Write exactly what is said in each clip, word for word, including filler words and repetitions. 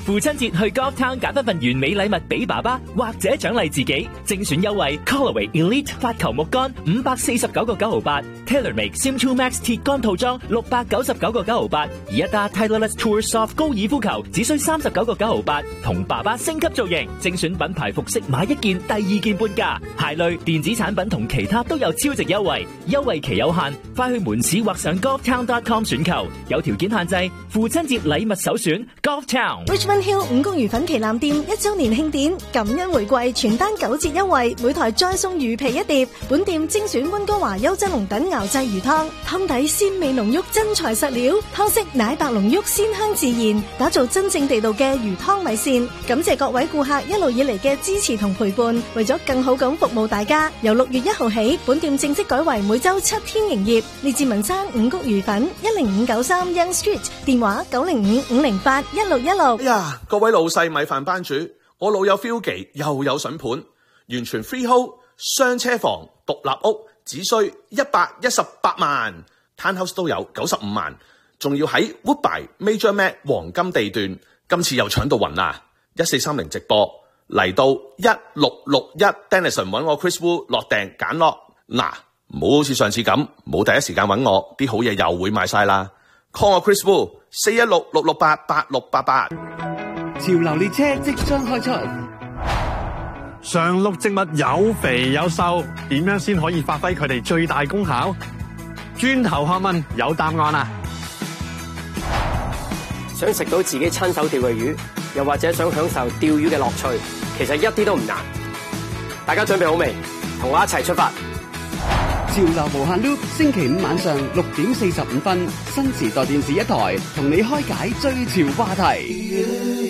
父親節去 Golf Town 揀一份完美禮物俾爸爸，或者獎勵自己。精選優惠 Callaway Elite 發球木桿五百四十九個九毫八 ，TaylorMade Sim two Max 鐵桿套裝六百九十九個九毫八，而一打 Titleist Tour Soft 高爾夫球只需三十九個九毫八，同爸爸升級造型。精選品牌服飾買一件第二件半價，鞋類、電子產品同其他都有超值優惠，優惠期有限，快去門市或上 golf town dot com 選購，有條件限制。父親節禮物首選 Golf Town。Richmond Hill 五穀魚粉旗艦店一周年慶典，感恩回饋全單九折優惠，每台再送魚皮一碟。本店精選溫哥華優質龍躉熬製魚湯，湯底鮮味濃郁，真材實料，湯色奶白濃郁，鮮香自然，打造真正地道嘅魚湯米線。感謝各位顧客一路以嚟嘅支持同陪伴，為咗更好咁服務大家，由六月一號起，本店正式改為每周七天營業。列治文山五穀魚粉一零五九三 Young Street， 電話九零五五零八一六一六。 哎呀，各位老細米飯班主，我老友 Philgy 又有筍盤，完全 freehold 雙車房獨立屋，只需一百一十八萬 ，Townhouse 都有九十五萬，仲要喺 Woodbine Major Mac 黃金地段，今次又搶到暈啦！一四三零直播嚟到一六六一 Denison 揾我 Chris Wu 落訂揀落，嗱，唔好好似上次咁冇第一時間揾我，啲好嘢又會賣晒啦。call 我 Chris Wu 四一六六六八八六八八。 潮流列車即將開出， 常綠植物有肥有瘦，點樣先可以發揮佢哋最大功效？轉頭學問有答案啦！ 想食到自己親手釣嘅魚，又或者想享受釣魚嘅樂趣，其實一啲都唔難。大家準備好未？同我一齊出發！ 潮流無限 loop， 星期五晚上六點四十五分，新時代電視一台同你開解追潮話題。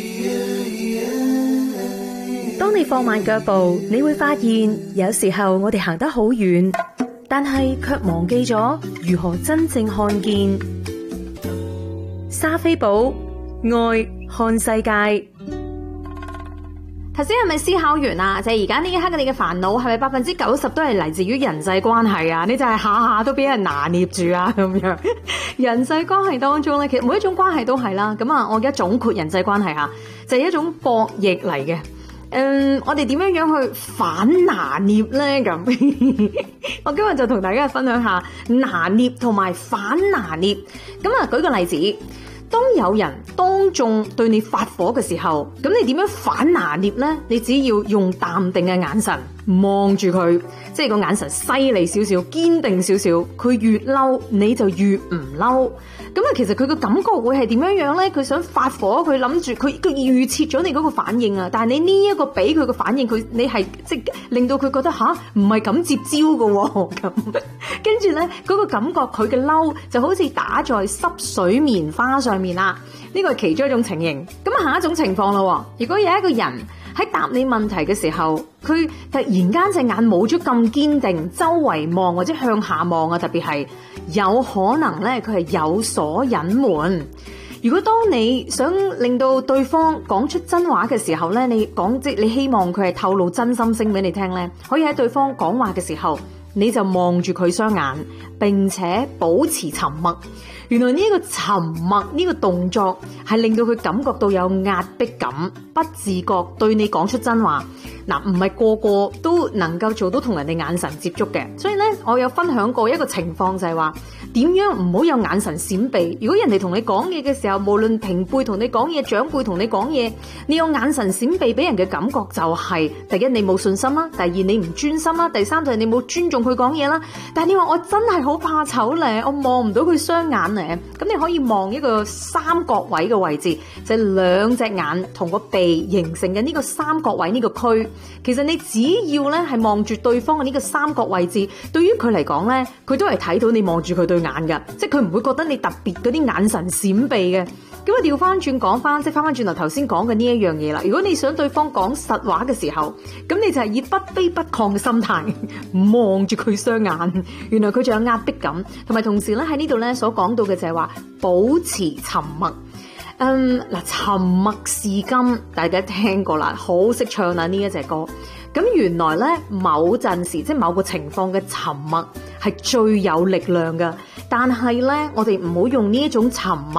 當你放慢腳步，你會發現有時候我哋行得好遠，但係卻忘記咗如何真正看見。莎菲寶愛看世界。 頭先係咪思考完啊？就係而家呢一刻嘅你嘅煩惱係咪百分之九十都係嚟自於人際關係啊？你就係下下都俾人拿捏住啊咁樣。人際關係當中咧，其實每一種關係都係啦。咁啊，我而家總括人際關係吓，就係一種博弈嚟嘅。嗯，我哋點樣樣去反拿捏咧？咁我今日就同大家分享下拿捏同埋反拿捏。咁啊，舉個例子。當有人當眾對你發火嘅時候，咁你點樣反拿捏呢？你只要用淡定嘅眼神望住佢，即係個眼神犀利少少、堅定少少，佢越嬲你就越唔嬲。咁啊，其實佢個感覺會係點樣樣咧？佢想發火，佢諗住佢佢預設咗你嗰個反應啊！但係你呢一個俾佢個反應，佢你係即係令到佢覺得吓唔係咁接招噶咁，跟住咧嗰個感覺佢嘅嬲就好似打在濕水棉花上面啦。呢個係其中一種情形。咁啊，下一種情況啦，如果有一個人喺答你問題嘅時候，佢突然間隻眼冇咗咁堅定，周圍望或者向下望啊，特別係有可能咧，佢係有所隱瞞。如果當你想令到對方講出真話嘅時候咧，你講即你希望佢係透露真心聲俾你聽咧，可以喺對方講話嘅時候，你就望住佢雙眼，並且保持沉默。原來呢個沉默呢個動作係令到佢感覺到有壓迫感，不自覺對你講出真話。嗱，唔係個個都能夠做到同人哋眼神接觸嘅，所以咧，我有分享過一個情況就係話，點樣唔好有眼神閃避。如果人哋同你講嘢嘅時候，無論平輩同你講嘢，長輩同你講嘢，你有眼神閃避，俾人嘅感覺就係、是、第一你冇信心啦，第二你唔專心啦，第三就係你冇尊重佢講嘢啦。但係你話我真係好怕醜咧，我望唔到佢雙眼咧，咁你可以望一個三角位嘅位置，就係兩隻眼同個鼻形成嘅呢個三角位呢個區。其實你只要咧係望住對方嘅呢個三角位置，對於佢嚟講咧，佢都係睇到你望住佢對眼噶，即係佢唔會覺得你特別嗰啲眼神閃避嘅。咁啊調翻轉講翻，即係翻翻轉頭頭先講嘅呢一樣嘢啦。如果你想對方講實話嘅時候，咁你就係以不卑不亢嘅心態望住佢雙眼，原來佢仲有壓迫感，同埋同時咧喺呢度咧所講到嘅就係話保持沉默。嗯，嗱，沉默是金，大家聽過啦，好識唱啦呢一隻歌。咁原來咧，某陣時即係某個情況嘅沉默係最有力量噶。但係咧，我哋唔好用呢一種沉默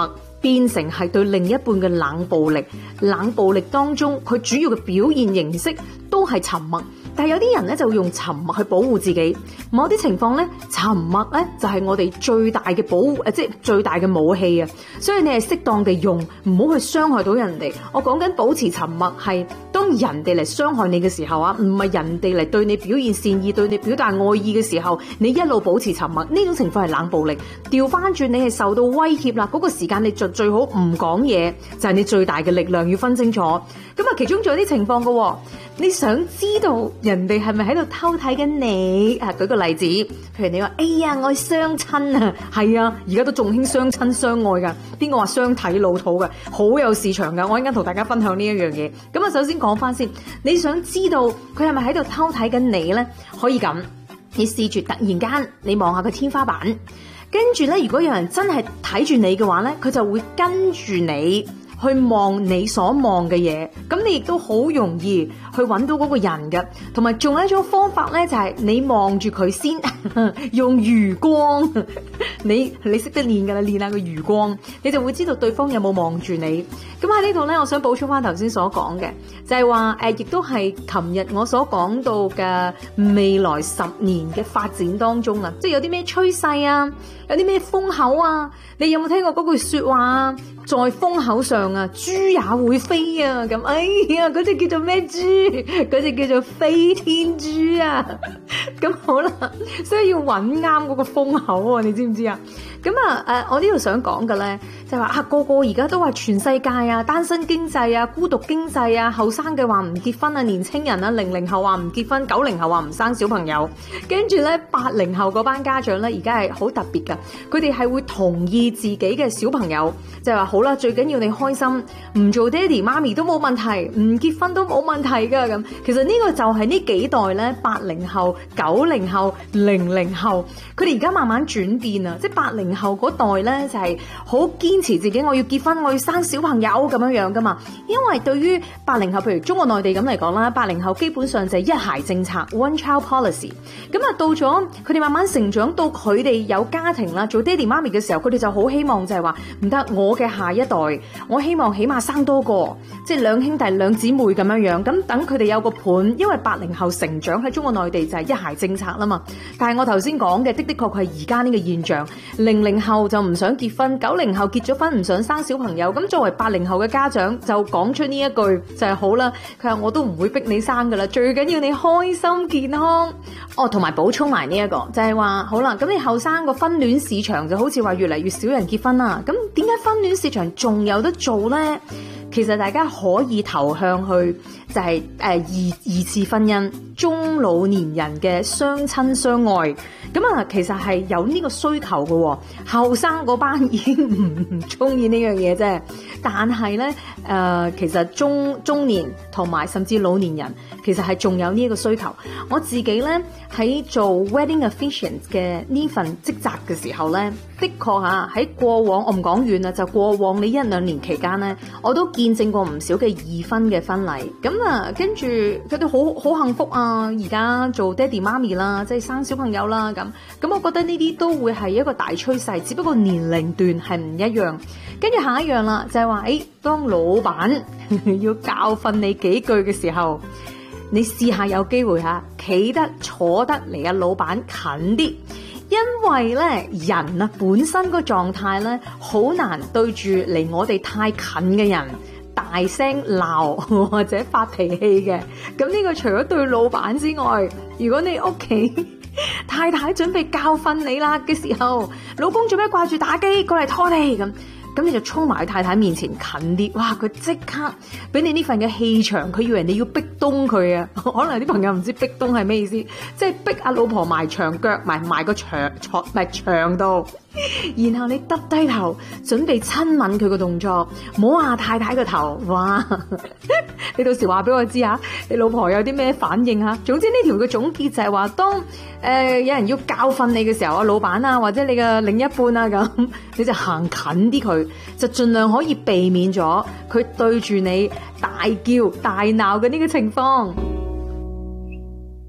變成係對另一半嘅冷暴力。冷暴力當中，佢主要嘅表現形式都係沉默。但係有啲人咧就會用沉默去保護自己，某啲情況咧沉默咧就係我哋最大嘅保護，誒即係最大嘅武器啊！所以你係適當地用，唔好去傷害到人哋。我講緊保持沉默係當人哋嚟傷害你嘅時候啊，唔係人哋嚟對你表現善意、對你表達愛意嘅時候，你一路保持沉默，呢種情況係冷暴力。調翻轉你係受到威脅啦，嗰個時間你就最好唔講嘢，就係你最大嘅力量，要分清楚。咁啊，其中仲有啲情況嘅，你想知道人哋係咪喺度偷睇緊你啊？舉個例子，譬如你話，哎呀，我相親啊，係啊，而家都仲興相親相愛噶。邊個話相睇老土嘅？好有市場噶。我一陣間同大家分享呢一樣嘢。咁啊，首先講翻先，你想知道佢係咪喺度偷睇緊你咧？可以咁，你試住突然間你望下個天花板，跟住咧，如果有人真係睇住你嘅話咧，佢就會跟住你去望你所望嘅嘢，咁你亦都好容易去揾到嗰個人嘅。同埋仲有一種方法咧，就係你望住佢先，用餘光，你你識得練噶啦，練下個餘光，你就會知道對方有冇望住你。咁喺呢度咧，我想補充翻頭先所講嘅，就係話誒，亦都係琴日我所講到嘅未來十年嘅發展當中啊，即係有啲咩趨勢啊，有啲咩風口啊，你有冇聽過嗰句說話啊？在風口上啊，豬也會飛啊！咁，哎呀，嗰隻叫做咩豬？嗰隻叫做飛天豬啊！咁好啦，所以要揾啱嗰個風口啊！你知唔知啊？咁啊，誒，我呢度想講嘅咧，就係話啊，個個而家都話全世界啊，單身經濟啊，孤獨經濟啊，後生嘅話唔結婚啊，年青人啊，零零後話唔結婚，九零後話唔生小朋友，跟住咧八零後嗰班家長咧，而家係好特別噶，佢哋係會同意自己嘅小朋友，就係話好啦，最緊要你開心，唔做爹哋媽咪都冇問題，唔結婚都冇問題噶咁。其實呢個就係呢幾代咧，八零後、九零後、零零後，佢哋而家慢慢轉變啊，即係八零後嗰代咧就係好堅持自己，我要結婚，我要生小朋友咁樣樣噶嘛。因為對於八零後，譬如中國內地咁嚟講啦，八零後基本上就係一孩政策 （one child policy）。咁啊，到咗佢哋慢慢成長到佢哋有家庭啦，做爹哋媽咪嘅時候，佢哋就好希望就係話唔得，我嘅下一代，我希望起碼生多個，即係兩兄弟兩姊妹咁樣樣。咁等佢哋有個伴，因為八零後成長喺中國內地就係一孩政策啦嘛。但係我頭先講嘅的的確確係而家呢個現象，零零後就唔想結婚，九零後結咗婚唔想生小朋友。咁作為八零後嘅家長就講出呢一句就係好啦，佢話我都唔會逼你生噶啦，最緊要你開心健康。哦，同埋補充埋呢一個就係話好啦，咁你後生個婚戀市場就好似話越嚟越少人結婚啦。咁點解婚戀市場仲有得做呢？其實大家可以投向去就係誒二二次婚姻、中老年人嘅相親相愛。咁啊，其實係有呢個需求嘅。後生嗰班已經唔中意呢樣嘢啫，但係咧誒，其實中中年同埋甚至老年人，其實係仲有呢一個需求。我自己咧喺做 wedding officiant 嘅呢份職責嘅時候咧，的確嚇喺過往我唔講遠啦，就過往呢一兩年期間咧，我都見證過唔少嘅二婚嘅婚禮。咁啊，跟住佢哋好好幸福啊！而家做爹哋媽咪啦，即係生小朋友啦咁。咁我覺得呢啲都會係一個大趨勢，只不過年齡段係唔一樣。跟住下一樣啦，就係話誒，當老闆要教訓你幾句嘅時候，你試下有機會嚇企得坐得離阿老闆近啲。因為咧人啊本身個狀態咧好難對住離我哋太近嘅人大聲鬧或者發脾氣嘅。咁呢個除咗對老闆之外，如果你屋企太太準備教訓你啦嘅時候，老公做咩掛住打機過嚟拖你咁？咁你就衝埋喺太太面前近啲，哇！佢即刻俾你呢份嘅氣場，佢以為你要逼東佢啊！可能啲朋友唔知逼東係咩意思，即係逼阿老婆埋牆腳，埋埋個牆坐埋牆度，然後你耷低頭準備親吻佢個動作，摸下太太個頭，哇！你到時話俾我知下，你老婆有啲咩反應嚇？總之呢條嘅總結就係話，當誒、呃、有人要教訓你嘅時候啊，老闆啊，或者你嘅另一半啊咁，你就行近啲佢，就盡量可以避免咗佢對住你大叫大鬧嘅呢個情況。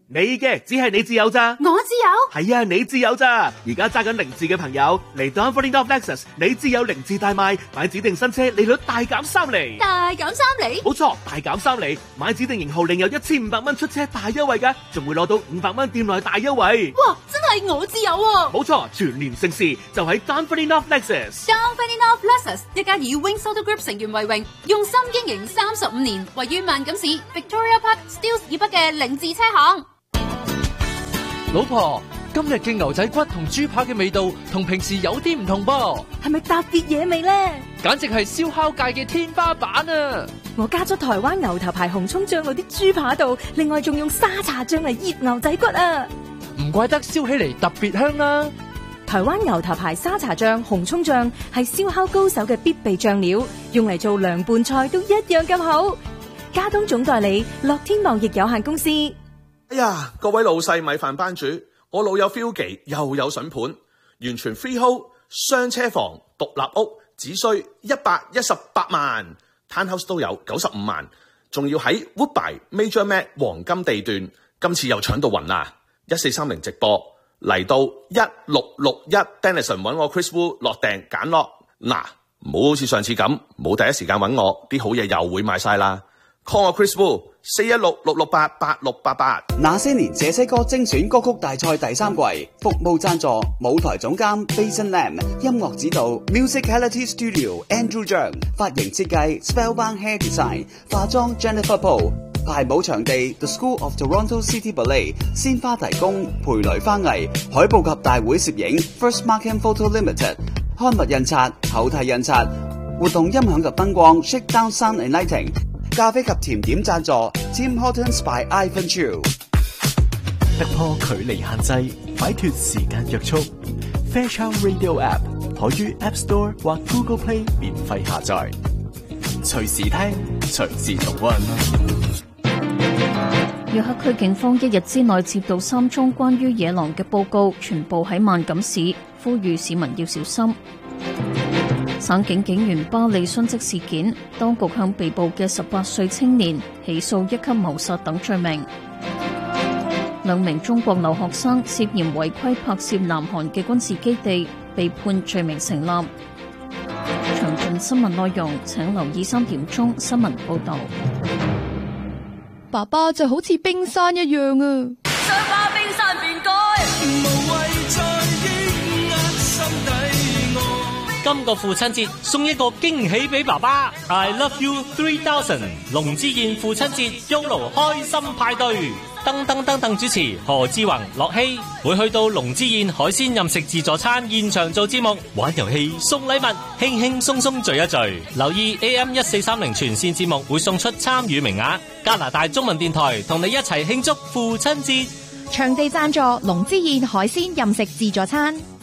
你嘅只係你自有咋？ 我自有？ 係啊，你自有咋？而家揸緊零字嘅朋友嚟 Dunfermline of Lexus， 你自有零字大賣，買指定新車利率大減三厘。 大減三厘？ 冇錯，大減三厘，買指定型號另有一千五百蚊出車大優惠㗎，仲會攞到五百蚊店內大優惠。 哇，真係我自有喎！ 冇錯，全年盛事就喺 Dunfermline of Lexus。 Dunfermline of Lexus 一家以 Wing Solar Group 成員為榮，用心經營三十五年，位於萬錦市 Victoria Park Steeles 以北嘅凌志車行。 老婆，今日嘅牛仔骨同豬扒嘅味道同平時有啲唔同噃， 係咪特別野味呢？ 簡直係燒烤界嘅天花板啊！ 我加咗台灣牛頭牌紅蔥醬喺啲豬扒度，另外仲用沙茶醬嚟醃牛仔骨啊！ 唔怪得燒起嚟特別香啦！ 台灣牛頭牌沙茶醬、紅蔥醬係燒烤高手嘅必備醬料，用嚟做涼拌菜都一樣咁好。加東總代理樂天貿易有限公司。 哎呀，各位老細米飯班主，我老友 Philgy 又有筍盤，完全 freehold 雙車房獨立屋，只需一百一十八萬 ，townhouse 都有九十五萬，仲要喺 Woodbine Major Mac 黃金地段，今次又搶到暈啦！一四三零直播嚟到一六六一 Denison 揾我 Chris Wu 落訂揀落，嗱，唔好好似上次咁，冇第一時間揾我，啲好嘢又會賣晒啦。call 我 Chris Wu 四一六六六八八六八八。 那些年這些歌精選歌曲大賽第三季，服務贊助舞台總監 Bason Lam， 音樂指導 Musicality Studio Andrew Zhang， 髮型設計 Spellbound Hair Design， 化妝 Jennifer Poole， 排舞場地 The School of Toronto City Ballet， 鮮花提供培雷花藝，海報及大會攝影 First Markham Photo Limited， 刊物印刷口蹄印刷，活動音響及燈光 Shakedown Sound and Lighting，咖啡及甜點贊助 Tim Hortons by Ivan Chu。 突破距離限制，擺脫時間約束。Fairchild Radio App 可於 App Store 或 Google Play 免費下載，隨時聽，隨時重溫。 約克區警方一日之內接到三宗關於野狼嘅報告，全部喺萬錦市，呼籲市民要小心。省警警員巴里殉職事件，當局向被捕嘅十八歲青年起訴一級謀殺等罪名。兩名中國留學生涉嫌違規拍攝南韓嘅軍事基地，被判罪名成立。詳盡新聞內容，請留意三點鐘新聞報道。 爸爸就好似冰山一樣啊！ 想把冰山變改，無謂再抑壓心底愛。 今個父親節送一個驚喜俾爸爸 ，I love you three thousand 龍之燕父親節 Yolo 開心派對。噔噔噔噔主持何志宏、樂希會去到龍之燕海鮮任食自助餐現場做節目、玩遊戲、送禮物，輕輕鬆鬆聚一聚。留意 A M 一四三零全線節目會送出參與名額。加拿大中文電台同你一齊慶祝父親節。 場地贊助龍之燕海鮮任食自助餐。